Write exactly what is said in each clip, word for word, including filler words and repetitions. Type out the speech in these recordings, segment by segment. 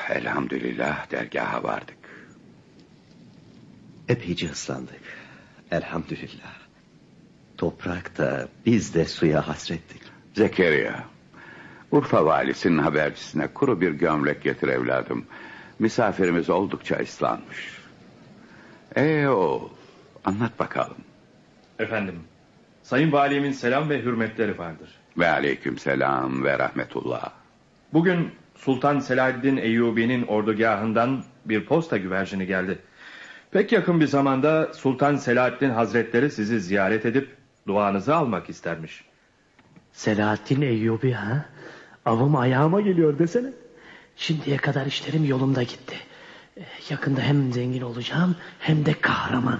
Elhamdülillah dergaha vardık. Epeyce ıslandık. Elhamdülillah. Toprakta biz de suya hasrettik. Zekeriya, Urfa valisinin habercisine kuru bir gömlek getir evladım. Misafirimiz oldukça ıslanmış. Ee oğul, anlat bakalım. Efendim, Sayın Valimin selam ve hürmetleri vardır. Ve aleyküm selam ve rahmetullah. Bugün Sultan Selahaddin Eyyubi'nin ordugahından bir posta güvercini geldi. Pek yakın bir zamanda Sultan Selahaddin Hazretleri sizi ziyaret edip duanızı almak istermiş. Selahaddin Eyyubi ha? Avım ayağıma geliyor desene. Şimdiye kadar işlerim yolunda gitti. Yakında hem zengin olacağım hem de kahraman.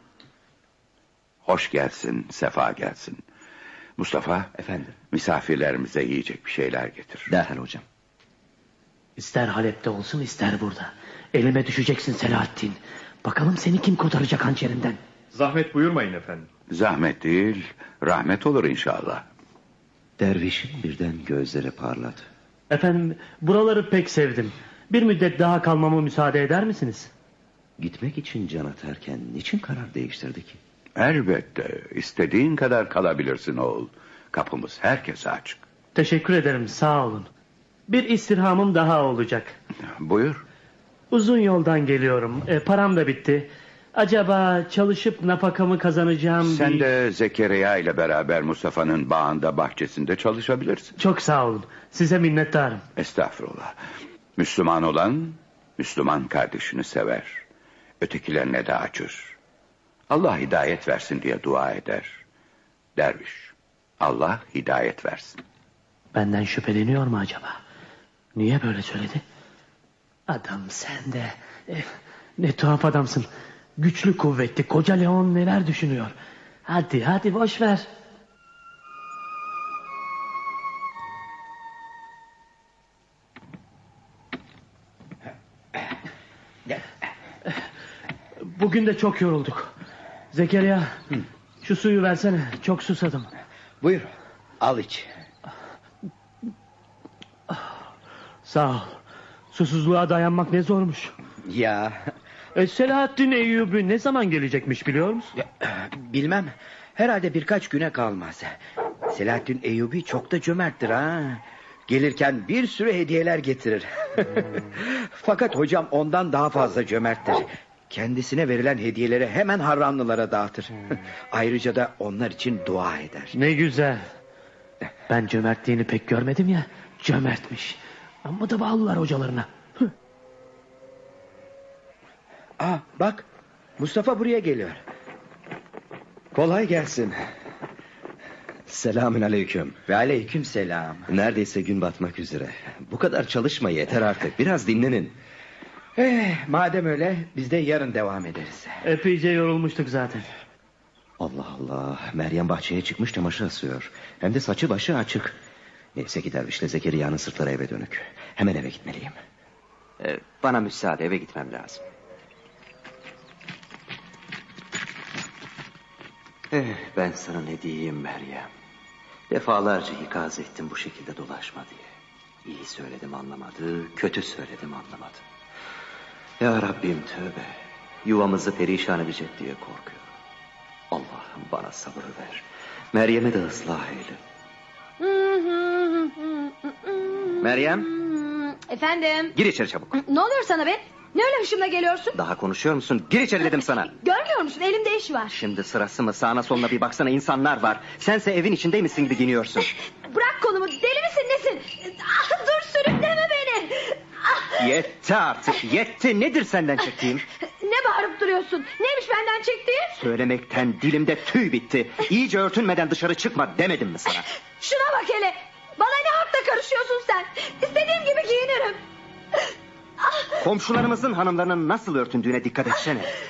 Hoş gelsin, sefa gelsin. Mustafa, Efendim? misafirlerimize yiyecek bir şeyler getir. Derhal hocam. İster Halep'te olsun ister burada. Elime düşeceksin Selahaddin. Bakalım seni kim kurtaracak hançerinden. Zahmet buyurmayın efendim. Zahmet değil, rahmet olur inşallah. Dervişin birden gözleri parladı. Efendim buraları pek sevdim. Bir müddet daha kalmama müsaade eder misiniz? Gitmek için can atarken niçin karar değiştirdi ki? Elbette, istediğin kadar kalabilirsin oğul. Kapımız herkese açık. Teşekkür ederim, sağ olun. Bir istirhamım daha olacak. Buyur. Uzun yoldan geliyorum. E, param da bitti. Acaba çalışıp nafakamı kazanacağım Sen bir... de Zekeriya ile beraber Mustafa'nın bağında bahçesinde çalışabilirsin. Çok sağ olun. Size minnettarım. Estağfurullah. Müslüman olan Müslüman kardeşini sever. Ötekilerine de acır. Allah hidayet versin diye dua eder. Derviş, Allah hidayet versin. Benden şüpheleniyor mu acaba? Niye böyle söyledi? Adam sen de... eh, ne tuhaf adamsın. Güçlü kuvvetli koca Leon neler düşünüyor. Hadi hadi boş ver. Bugün de çok yorulduk. Zekeriya, şu suyu versene. Çok susadım. Buyur, al iç. Sağ ol. Susuzluğa dayanmak ne zormuş. Ya, E, Selahaddin Eyyubi ne zaman gelecekmiş biliyor musun? Bilmem. Herhalde birkaç güne kalmaz. Selahaddin Eyyubi çok da cömerttir ha. Gelirken bir sürü hediyeler getirir. Fakat hocam ondan daha fazla cömerttir. Kendisine verilen hediyeleri hemen harranlılara dağıtır. Ayrıca da onlar için dua eder. Ne güzel. Ben cömertliğini pek görmedim ya. Cömertmiş. Ama da bağlılar hocalarına. Aa, bak Mustafa buraya geliyor. kolay gelsin. Selamün aleyküm. Ve aleyküm selam. Neredeyse gün batmak üzere. Bu kadar çalışma yeter artık. Biraz dinlenin. Eh, madem öyle biz de yarın devam ederiz. Epeyce yorulmuştuk zaten. Allah Allah. Meryem bahçeye çıkmış çamaşır asıyor. Hem de saçı başı açık. Neyse ki dervişle Zekeriya'nın sırtları eve dönük. Hemen eve gitmeliyim. Ee, bana müsaade, eve gitmem lazım. Eh, ben sana ne diyeyim Meryem. Defalarca ikaz ettim bu şekilde dolaşma diye. İyi söyledim anlamadı, kötü söyledim anlamadı. Ya Rabbim tövbe. Yuvamızı perişan edecek diye korkuyorum. Allah'ım bana sabır ver. Meryem'i de ıslah eyle. Meryem, Efendim? gir içeri çabuk. Ne oluyor sana be? Ne öyle hışımla geliyorsun? Daha konuşuyor musun? Gir içeri dedim sana. Görmüyor musun? Elimde iş var. Şimdi sırası mı? Sağına soluna bir baksana, insanlar var. Sense evin içindeymişsin gibi giyiniyorsun. Bırak kolumu. Deli misin nesin? Ah, dur sürükleme beni. Ah, Yetti artık, yetti. Nedir senden çektiğim? ne bağırıp duruyorsun? Neymiş benden çektiğin? Söylemekten dilimde tüy bitti. İyice örtünmeden dışarı çıkma demedim mi sana? Şuna bak hele. Bana ne hakla karışıyorsun sen? İstediğim gibi giyinirim. Komşularımızın hanımlarının nasıl örtündüğüne dikkat etsene.